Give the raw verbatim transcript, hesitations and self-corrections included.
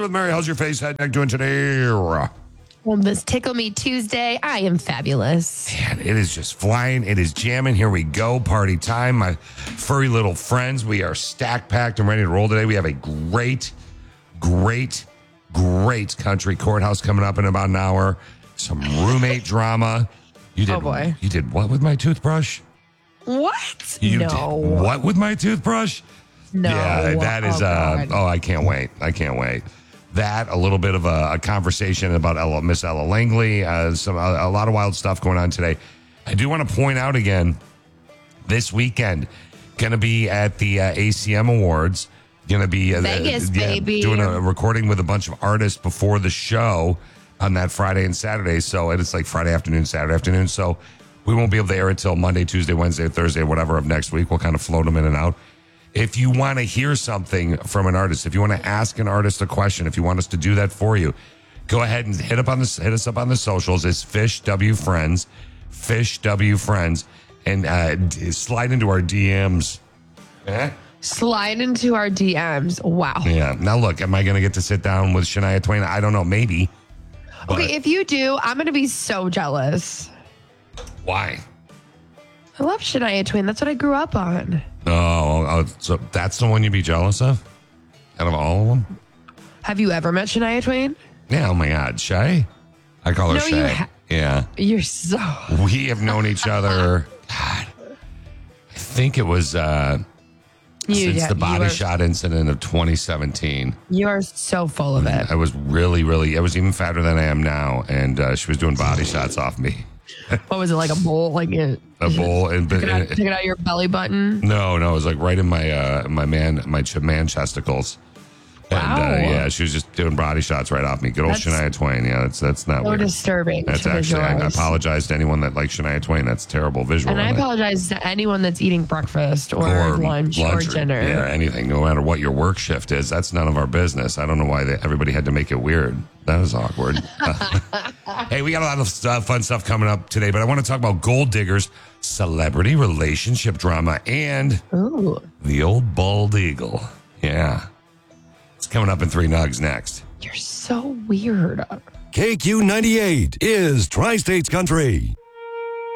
with Mary. How's your face, head, neck doing today? On this Tickle Me Tuesday, I am fabulous. Man, it is just flying. It is jamming. Here we go. Party time. My furry little friends, we are stack packed and ready to roll today. We have a great, great, great country courthouse coming up in about an hour. Some roommate drama. You did, oh, boy. You did what with my toothbrush? What? You no. did what with my toothbrush? No. Yeah, that is, oh, uh, God. oh, I can't wait. I can't wait. That, a little bit of a, a conversation about Ella, Miss Ella Langley, uh, some a, a lot of wild stuff going on today. I do want to point out again, this weekend, going to be at the uh, A C M Awards, going to be uh, Vegas, uh, yeah, baby. doing a recording with a bunch of artists before the show on that Friday and Saturday. So it's like Friday afternoon, Saturday afternoon. So we won't be able to air it till Monday, Tuesday, Wednesday, Thursday, whatever of next week. We'll kind of float them in and out. If you want to hear something from an artist, if you want to ask an artist a question, if you want us to do that for you, go ahead and hit up on this, hit us up on the socials. It's Fish W Friends, Fish W Friends, and uh, d- slide into our D Ms. Eh? Slide into our D Ms. Wow. Yeah. Now look, am I going to get to sit down with Shania Twain? I don't know. Maybe. But Okay, if you do, I'm going to be so jealous. why? I love Shania Twain. That's what I grew up on. Oh, oh, so that's the one you'd be jealous of? Out of all of them? Have you ever met Shania Twain? Yeah. Oh my God, Shay. I call her No, Shay. you ha- yeah. You're so... We have known each other. God, I think it was uh, You, since yeah, the body you are, shot incident of twenty seventeen. You are so full of it. I was really, really. I was even fatter than I am now, and uh, she was doing body shots off me. What was it, like a bowl? Like a, A bowl and took it, out, took it out your belly button? no, no, it was like right in my uh, my man my ch- man chesticles. And Wow. uh, yeah, she was just doing body shots right off me. Good old That's Shania Twain. Yeah, that's that's not So weird. disturbing. That's to actually. I, I visualize. apologize to anyone that likes Shania Twain. That's terrible visual. And I on it. apologize to anyone that's eating breakfast or, lunch, or dinner. Yeah, anything, no matter what your work shift is. That's none of our business. I don't know why they, everybody had to make it weird. That is awkward. Hey, we got a lot of stuff, fun stuff coming up today, but I want to talk about Gold Diggers, celebrity relationship drama, and Ooh, the old bald eagle. Yeah. It's coming up in three nugs next. you're so weird. K Q ninety-eight is Tri-States Country.